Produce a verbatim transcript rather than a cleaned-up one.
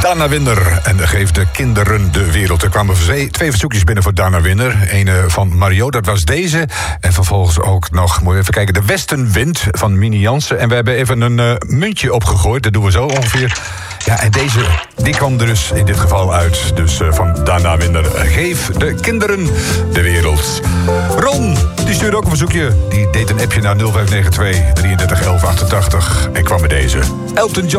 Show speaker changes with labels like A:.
A: Dana Winder en geef de kinderen de wereld. Er kwamen twee, twee verzoekjes binnen voor Dana Winder. Eén van Mario, dat was deze. En vervolgens ook nog, moet je even kijken, de Westenwind van Mini Jansen. En we hebben even een uh, muntje opgegooid, dat doen we zo ongeveer. Ja, en deze, die kwam er dus in dit geval uit. Dus uh, van Dana Winder, geef de kinderen de wereld. Ron, die stuurde ook een verzoekje. Die deed een appje naar nul vijf negen twee, drie drie een een achtentachtig en kwam met deze. Elton John.